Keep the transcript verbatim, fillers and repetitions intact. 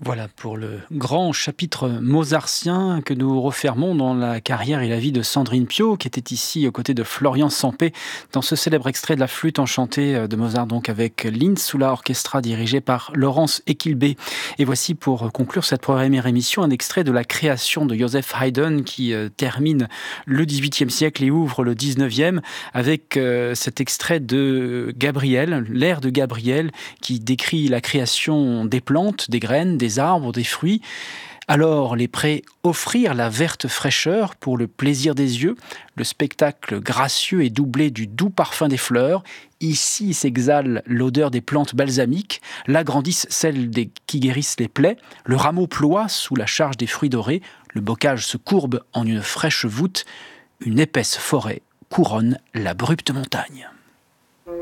Voilà pour le grand chapitre mozartien que nous refermons dans la carrière et la vie de Sandrine Piau, qui était ici aux côtés de Florian Sampé dans ce célèbre extrait de la flûte enchantée de Mozart, donc avec l'Insula Orchestra dirigé par Laurence Equilbé. Et voici pour conclure cette première émission un extrait de la création de Joseph Haydn qui euh, termine le dix-huitième siècle et ouvre le dix-neuvième avec euh, cet extrait de Gabriel, l'air de Gabriel qui décrit la création des plantes, des graines, des arbres, des fruits. Alors les prés offrirent la verte fraîcheur pour le plaisir des yeux. Le spectacle gracieux est doublé du doux parfum des fleurs. Ici s'exhale l'odeur des plantes balsamiques. Là grandissent celles des, qui guérissent les plaies. Le rameau ploie sous la charge des fruits dorés. Le bocage se courbe en une fraîche voûte. Une épaisse forêt couronne l'abrupte montagne.